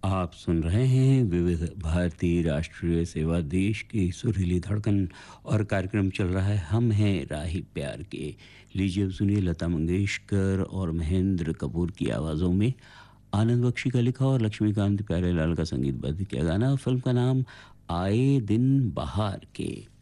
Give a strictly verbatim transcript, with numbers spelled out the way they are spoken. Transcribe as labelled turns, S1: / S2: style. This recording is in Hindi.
S1: आप सुन रहे हैं विविध भारती राष्ट्रीय सेवा देश की सुरीली धड़कन और कार्यक्रम चल रहा है हम हैं राही प्यार के। लीजिए अब सुनिए लता मंगेशकर और महेंद्र कपूर की आवाज़ों में आनंद बख्शी का लिखा और लक्ष्मीकांत प्यारेलाल का संगीतबद्ध किया गाना। फिल्म का नाम आए दिन बहार के।